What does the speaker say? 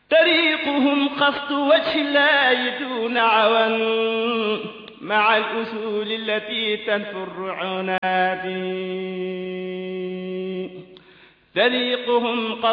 طريقهم قصد وجه الله دون عوى مع الأصول التي تنفر عنادي طريقهم